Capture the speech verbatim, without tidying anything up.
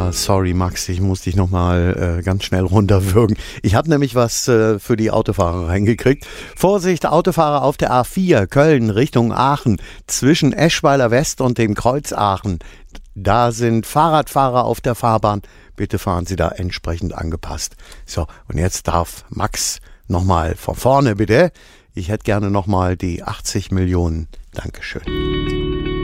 Ja, sorry Max, ich muss dich nochmal äh, ganz schnell runterwürgen. Ich habe nämlich was äh, für die Autofahrer reingekriegt. Vorsicht, Autofahrer auf der A vier, Köln Richtung Aachen, zwischen Eschweiler West und dem Kreuz Aachen. Da sind Fahrradfahrer auf der Fahrbahn. Bitte fahren Sie da entsprechend angepasst. So, und jetzt darf Max nochmal von vorne, bitte. Ich hätte gerne nochmal die achtzig Millionen. Dankeschön.